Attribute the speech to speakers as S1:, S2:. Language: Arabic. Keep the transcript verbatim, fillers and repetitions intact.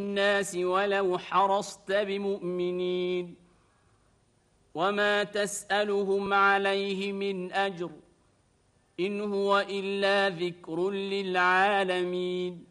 S1: الناس ولو حرصت بمؤمنين وما تسألهم عليه من أجر إن هو إلا ذكر للعالمين